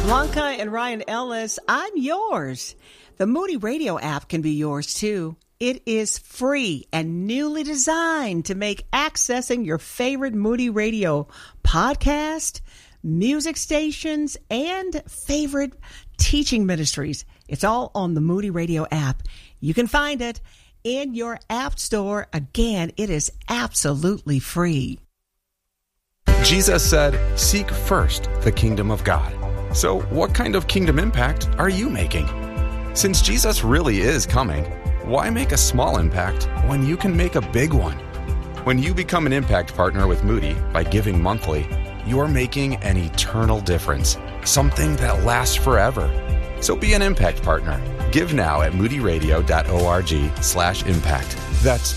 Blanca and Ryan Ellis, I'm yours. The Moody Radio app can be yours too. It is free and newly designed to make accessing your favorite Moody Radio podcast, music stations, and favorite teaching ministries. It's all on the Moody Radio app. You can find it in your app store. Again, it is absolutely free. Jesus said, "Seek first the kingdom of God." So what kind of kingdom impact are you making? Since Jesus really is coming, why make a small impact when you can make a big one? When you become an impact partner with Moody by giving monthly, you're making an eternal difference, something that lasts forever. So be an impact partner. Give now at moodyradio.org/impact. That's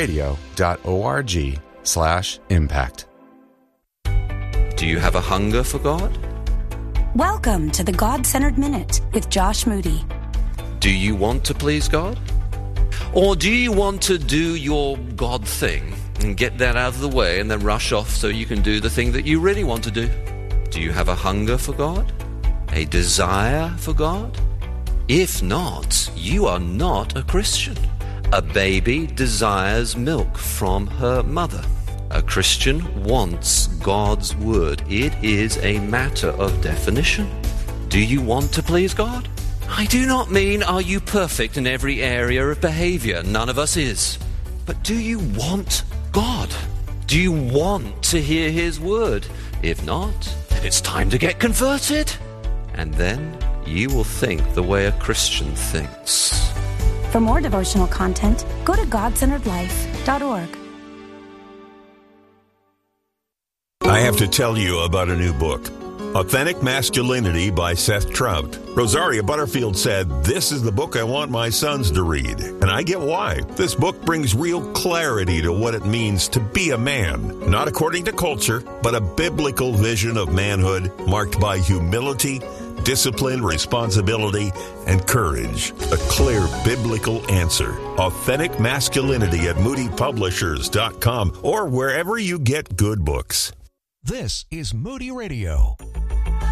moodyradio.org/impact. Do you have a hunger for God? Welcome to the God-Centered Minute with Josh Moody. Do you want to please God? Or do you want to do your God thing and get that out of the way and then rush off so you can do the thing that you really want to do? Do you have a hunger for God? A desire for God? If not, you are not a Christian. A baby desires milk from her mother. A Christian wants God's word. It is a matter of definition. Do you want to please God? I do not mean are you perfect in every area of behavior. None of us is. But do you want God? Do you want to hear his word? If not, then it's time to get converted. And then you will think the way a Christian thinks. For more devotional content, go to godcenteredlife.org. I have to tell you about a new book, Authentic Masculinity by Seth Trout. Rosaria Butterfield said, "This is the book I want my sons to read." And I get why. This book brings real clarity to what it means to be a man, not according to culture, but a biblical vision of manhood marked by humility, discipline, responsibility, and courage. A clear biblical answer. Authentic Masculinity at moodypublishers.com or wherever you get good books. This is Moody Radio.